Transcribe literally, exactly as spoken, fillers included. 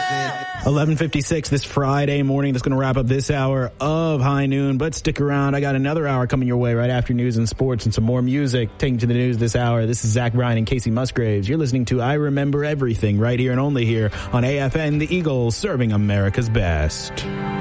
eleven fifty-six this Friday morning. That's going to wrap up this hour of High Noon. But stick around. I got another hour coming your way right after news and sports and some more music. Taking to the news this hour. This is Zach Bryan and Casey Musgraves. You're listening to I Remember Everything right here and only here on A F N, the Eagles, serving America's best.